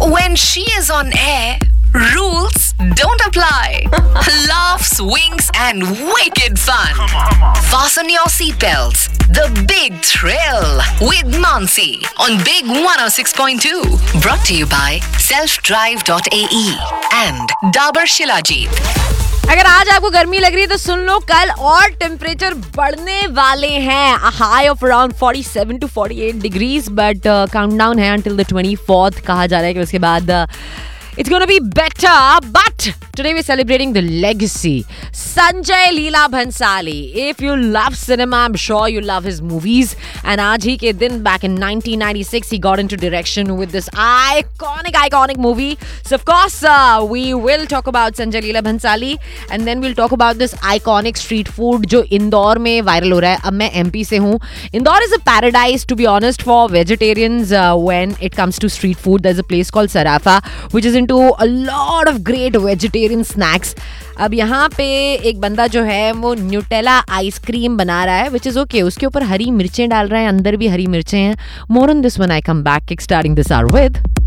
When she is on air, rules don't apply. Laughs, winks, and wicked fun. Fasten your seatbelts. The big thrill with Mansi on Big 106.2. Brought to you by selfdrive.ae and Dabur Shilajit. अगर आज आपको गर्मी लग रही है तो सुन लो, कल और टेम्परेचर बढ़ने वाले हैं. A high of around 47 to 48 degrees, but countdown है until the 24th. कहा जा रहा है कि उसके बाद it's gonna be better, but today we're celebrating the legacy. Sanjay Leela Bhansali. If you love cinema, I'm sure you love his movies. And aaj hi ke din, back in 1996, he got into direction with this iconic movie. So, of course, we will talk about Sanjay Leela Bhansali. And then we'll talk about this iconic street food जो इंदौर में viral हो रहा है. अब मैं MP से हूँ. Indore is a paradise, to be honest, for vegetarians when it comes to street food. There's a place called Sarafa, which is into a lot of great vegetarian snacks. अब यहाँ पे एक बंदा जो है वो न्यूटेला आइसक्रीम बना रहा है, which is okay. उसके ऊपर हरी मिर्चें डाल रहा है, अंदर भी हरी मिर्चें हैं. More on this when I come back, kickstarting this hour with